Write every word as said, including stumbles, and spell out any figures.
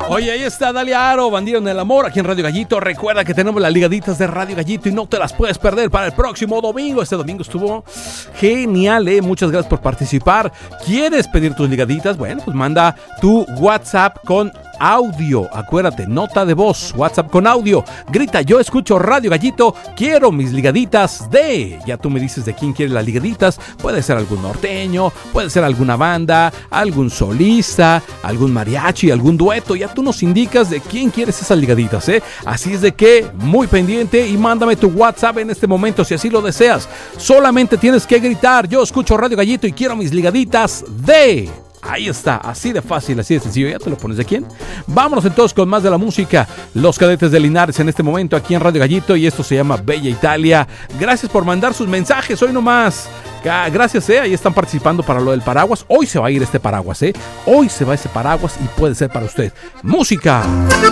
Oye, ahí está Dalia Aro, Bandido en el Amor, aquí en Radio Gallito. Recuerda que tenemos las ligaditas de Radio Gallito y no te las puedes perder para el próximo domingo. Este domingo estuvo genial, ¿eh? Muchas gracias por participar. ¿Quieres pedir tus ligaditas? Bueno, pues manda tu WhatsApp con audio. Acuérdate, nota de voz, WhatsApp con audio. Grita, yo escucho Radio Gallito, quiero mis ligaditas de... Ya tú me dices de quién quieres las ligaditas. Puede ser algún norteño, puede ser alguna banda, algún solista, algún mariachi, algún dueto. Ya tú nos indicas de quién quieres esas ligaditas, ¿eh? Así es de que, muy pendiente y mándame tu WhatsApp en este momento si así lo deseas. Solamente tienes que gritar, yo escucho Radio Gallito y quiero mis ligaditas de... Ahí está, así de fácil, así de sencillo. ¿Ya te lo pones de quién? Vámonos entonces con más de la música. Los Cadetes de Linares en este momento aquí en Radio Gallito y esto se llama Bella Italia. Gracias por mandar sus mensajes hoy nomás. Gracias, eh, ahí están participando para lo del paraguas. Hoy se va a ir este paraguas, eh. Hoy se va ese paraguas y puede ser para usted. ¡Música!